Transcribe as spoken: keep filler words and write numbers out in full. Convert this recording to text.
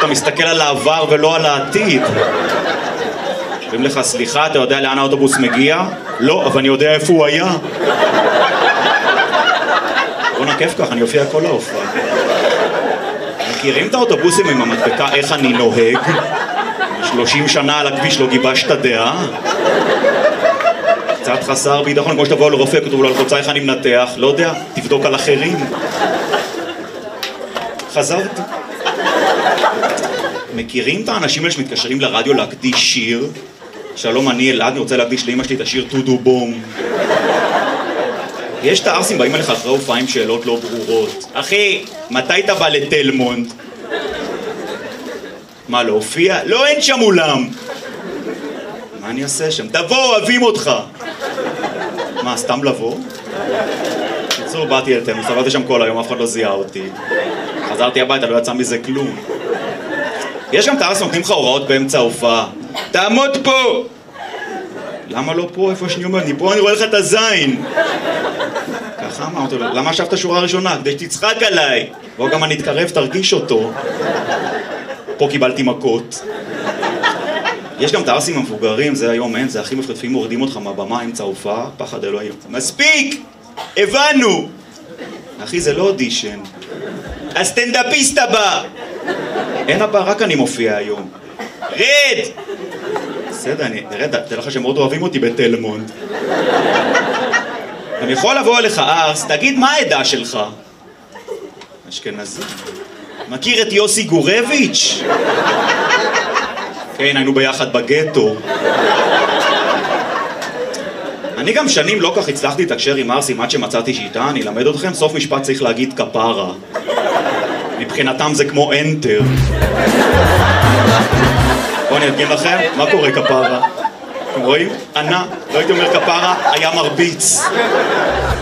אתה מסתכל על העבר ולא על העתיד. אומרים לך, סליחה, אתה יודע לאן האוטובוס מגיע? לא, אבל אני יודע איפה הוא היה. בוא נקף כך, אני אופיע כל ההופעה. מכירים את האוטובוסים עם המדבקה איך אני נוהג? שלושים שנה על הכביש לא גיבשת דעה? קצת חסר ביטחון, כמו שתבואו לרופא, כתוב לו על חוצה איך אני מנתח, לא יודע, תבדוק על אחרים. חזרתי. מכירים את האנשים האלה שמתקשרים לרדיו להקדיש שיר? שלום, אני אלעד, אני רוצה להקדיש לאמא שלי את השיר טודו בום. יש את הארסים באים אליך אחרי הופעה עם שאלות לא ברורות. אחי, מתי אתה בא לתל מונד? מה, להופיע? לא, אין שם אולם. מה אני אעשה שם? תבוא, אוהבים אותך. מה, סתם לבוא? בקיצור, באתי אל תל מונד, סבלתי שם כל היום, אף אחד לא זיהה אותי. חזרתי הביתה, לא יצא מזה כלום. יש גם את הארס נותנים לך הוראות באמצע ההופעה. תעמוד פה! למה לא פה? איפה שאני אומר? אני פה, אני רואה לך את הזין. ככה אמרתי לו, למה ישבת שורה ראשונה? כדי שתצחק עליי. בוא גם אני אתקרב, תרגיש אותו. פה קיבלתי מכות. יש גם את הארסים המבוגרים, זה היום אין, זה הכי מפחדים, מורדים אותך מהבמה, אמצע ההופעה, פחד אלוהים. מספיק! הבנו! אחי, זה לא אודישן. הסטנדאפיסט הבא! אין הבא, רק אני מופיע היום. רד! בסדר, אני... רד, תראה לך שמאוד אוהבים אותי בתל מונד. אני יכול לבוא אליך ארס, תגיד מה העדה שלך? אשכנזי. מכיר את יוסי גורביץ'? כן, היינו ביחד בגטו. אני גם שנים לא כך הצלחתי לתקשר עם ארסים עד שמצאתי שיטה, אני אלמד אתכם, סוף משפט צריך להגיד כפרה. מבחינתם זה כמו אנטר. בואו אני אדגים לכם, מה קורה כפרה? אתם רואים? ענה, לא הייתי אומר כפרה, היה מרביץ.